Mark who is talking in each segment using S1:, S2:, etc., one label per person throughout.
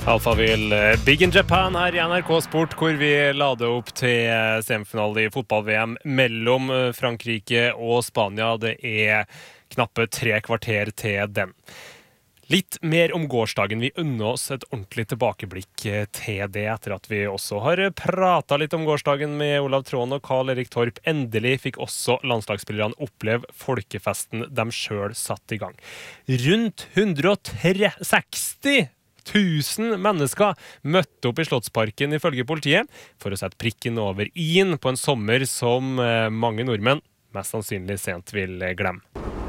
S1: Alphaville Big in Japan her I NRK Sport, hvor vi lader opp til semifinale I fotball-VM mellom Frankrike og Spania. Det knappe 3 kvarter til den. Litt mer om gårsdagen. Vi unner oss et ordentlig tilbakeblikk til det, etter at vi også har pratet litt om gårsdagen med Olav Tråen og Karl Erik Torp. Endelig fikk også landslagsspillerne oppleve folkefesten de selv satt I gang. Rundt 160 1000 mennesker møtte opp I Slottsparken ifølge politiet for å sette prikken over I-en på en sommer som mange nordmenn mest sannsynlig sent vil glemme.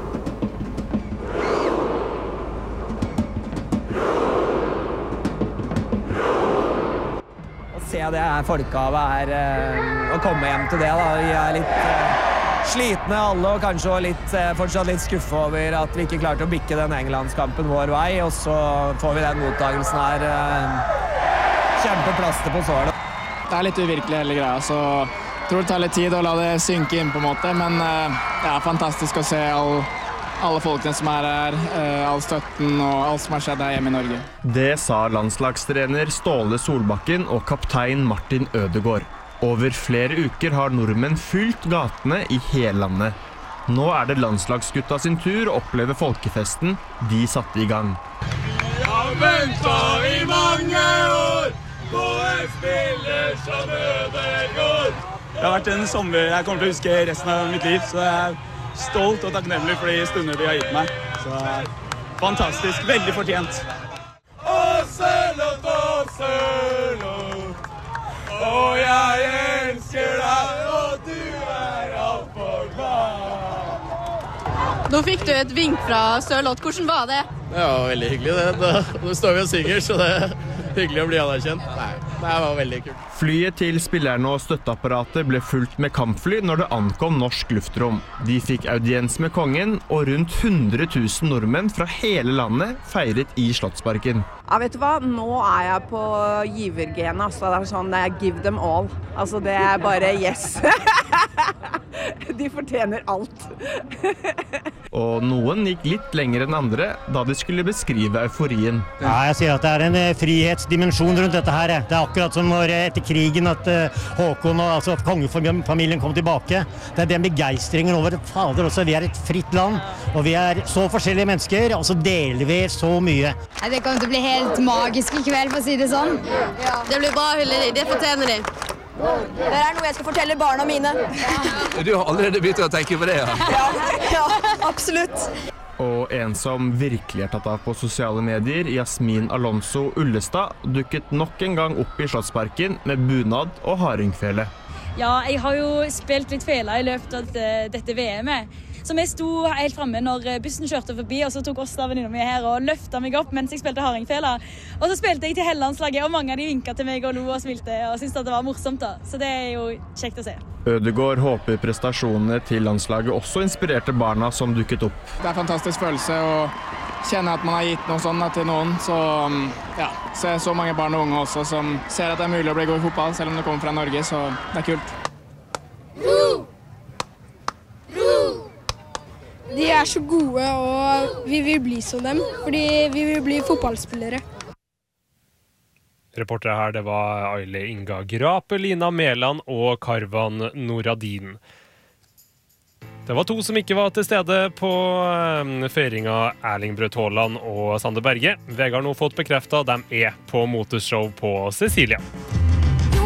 S2: Å se det folkehavet å komme hjem til det da. Vi litt slitne alle og kanskje fortsatt litt skuffe over at vi ikke klarte å bikke den Englandskampen vår vei, og så får vi den mottagelsen her. Kjempeplaster på såret.
S3: Det litt uvirkelig hele greia, så jeg tror det tar litt tid å la det synke inn på en måte, men det fantastisk å se alle folkene som her, all støtten og alt som har skjedd her hjemme I Norge.
S4: Det sa landslagstrener Ståle Solbakken og kaptein Martin Ødegaard. Over flere uker har nordmenn fylt gatene I hele landet. Nå det landslagsgutta sin tur å oppleve folkefesten de satte I gang.
S5: Vi har ventet I mange år på en spiller som Ødegaard.
S6: Det har vært en sommer jeg kommer til å huske resten av mitt liv, så jeg stolt og takknemlig for de stunder de har gitt meg. Så fantastisk, veldig fortjent.
S5: Og jeg elsker deg, og du alt for glad.
S7: Nå fikk du et vink fra Sørloth. Hvordan var det?
S8: Det var veldig hyggelig det. Nå står vi og synger, så det hyggelig å bli anerkjent. Nei, det var veldig kult.
S4: Flyet til spillerne og støtteapparatet ble fulgt med kampfly når det ankom norsk luftrom. De fikk audiens med kongen, og rundt 100 000 nordmenn fra hele landet feiret I Slottsparken.
S9: Ja, vet du hva? Nå jeg på givergenet, altså det sånn, give them all. Altså det bare yes. De fortjener alt.
S4: Og noen gikk litt lenger enn andre da de skulle beskrive euforien.
S10: Ja, jeg sier at det en frihetsdimensjon rundt dette her. Det akkurat som når etter krigen at Håkon og altså, kongefamilien kom tilbake. Det den begeistringen over fader også. Vi et fritt land, og vi så forskjellige mennesker, og så deler vi så mye.
S11: Det kommer til å bli helt magisk I kveld, for å si det sånn.
S7: Ja. Det blir bra, Hillevi. Det fortjener de.
S9: Det noe jeg skal fortelle barna mine.
S12: Du har allerede begynt å tenke på det, ja?
S9: Ja, absolutt.
S4: Og en som virkelig tatt av på sosiale medier, Jasmin Alonso Ullestad, dukket nok en gang opp I Slottsparken med bunad og hardingfele.
S13: Ja, jeg har jo spilt litt fela I løpet av dette VM-et. Så vi sto helt fremme når bussen kjørte forbi, og så tok Åsta venninna mi her og løftet meg opp mens jeg spilte hardingfela. Og så spilte jeg til Hellandslaget, og mange av de vinket til meg og lo og smilte, og syntes at det var morsomt da. Så det jo kjekt å se.
S4: Ødegaard håper prestasjonene til landslaget også inspirerte barna som dukket opp.
S3: Det en fantastisk følelse å kjenne at man har gitt noe sånn til noen, så ja, se så mange barn og unge også som ser at det mulig å bli god I fotball, selv om det kommer fra Norge, så det kult.
S14: De så gode, og vi vil bli som dem, fordi vi vil bli fotballspillere.
S1: Reportere her, det var Aile Inga Grape, Lina Meland og Karvan Noradin. Det var 2 som ikke var til stede på feiringa Erling Braut Haaland og Sander Berge. Vegard har nå fått bekreftet at de på motorshow på Cecilia.